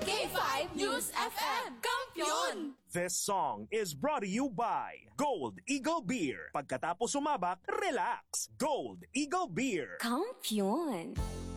K5 News FM. Kampiyon! This song is brought to you by Gold Eagle Beer. Pagkatapos sumabak, relax. Gold Eagle Beer. Kampiyon!